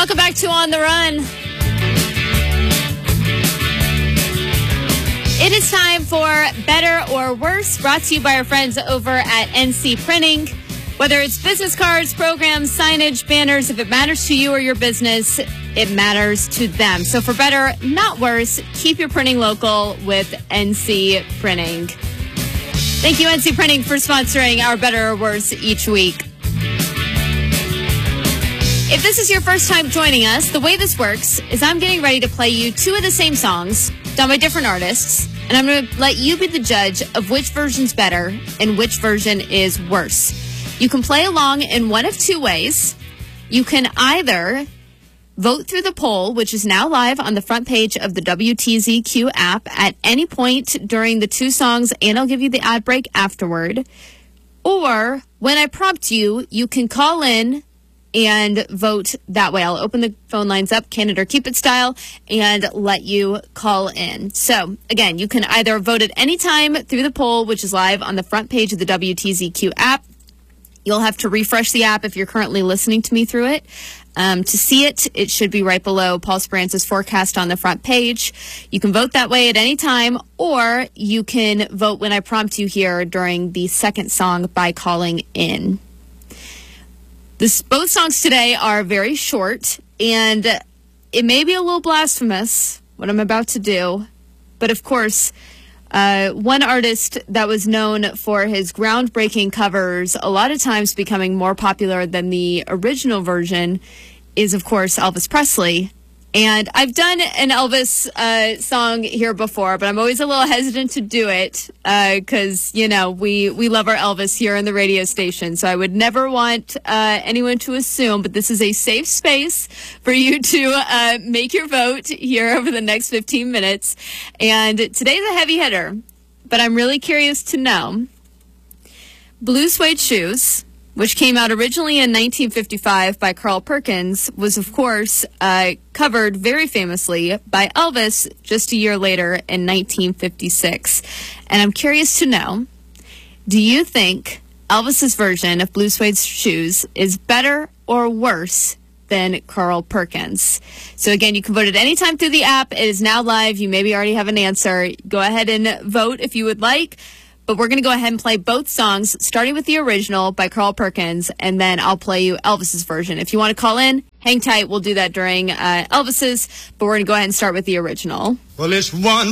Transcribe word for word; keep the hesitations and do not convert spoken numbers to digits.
Welcome back to On the Run. It is time for Better or Worse, brought to you by our friends over at N C Printing. Whether it's business cards, programs, signage, banners, if it matters to you or your business, it matters to them. So for better, not worse, keep your printing local with N C Printing. Thank you, N C Printing, for sponsoring our Better or Worse each week. If this is your first time joining us, the way this works is I'm getting ready to play you two of the same songs done by different artists, and I'm going to let you be the judge of which version's better and which version is worse. You can play along in one of two ways. You can either vote through the poll, which is now live on the front page of the W T Z Q app at any point during the two songs, and I'll give you the ad break afterward. Or when I prompt you, you can call in and vote that way. I'll open the phone lines up, Canada or Keep It style, and let you call in. So, again, you can either vote at any time through the poll, which is live on the front page of the W T Z Q app. You'll have to refresh the app if you're currently listening to me through it. Um, to see it, it should be right below Paul Sperance's forecast on the front page. You can vote that way at any time, or you can vote when I prompt you here during the second song by calling in. This, both songs today are very short, and it may be a little blasphemous, what I'm about to do, but of course, Uh, one artist that was known for his groundbreaking covers, a lot of times becoming more popular than the original version, is, of course, Elvis Presley. And I've done an Elvis uh, song here before, but I'm always a little hesitant to do it because, uh, you know, we, we love our Elvis here on the radio station. So I would never want uh, anyone to assume, but this is a safe space for you to uh, make your vote here over the next fifteen minutes. And today's a heavy hitter, but I'm really curious to know. Blue Suede Shoes, which came out originally in nineteen fifty-five by Carl Perkins, was, of course, uh, covered very famously by Elvis just a year later in nineteen fifty-six. And I'm curious to know, do you think Elvis's version of Blue Suede Shoes is better or worse than Carl Perkins? So again, you can vote at any time through the app. It is now live. You maybe already have an answer. Go ahead and vote if you would like. But we're going to go ahead and play both songs, starting with the original by Carl Perkins, and then I'll play you Elvis's version. If you want to call in, hang tight. We'll do that during uh, Elvis's, but we're going to go ahead and start with the original. Well, it's one